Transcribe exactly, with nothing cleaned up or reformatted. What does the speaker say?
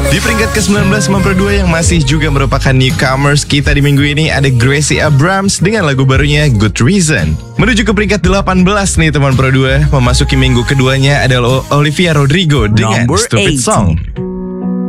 Di peringkat ke sembilan belas sembilan puluh dua yang masih juga merupakan newcomers kita di minggu ini ada Gracie Abrams dengan lagu barunya Good Reason. Menuju ke peringkat delapan belas nih teman Pro dua, memasuki minggu keduanya adalah Olivia Rodrigo dengan Number Stupid eight. Song.